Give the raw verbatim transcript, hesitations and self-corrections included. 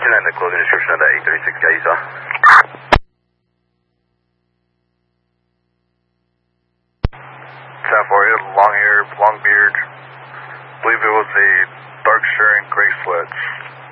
Imagine that in the clothing description of that eight thirty-six guy you saw. ten four, he had long hair, long beard. I believe it was a dark shirt and gray sweats.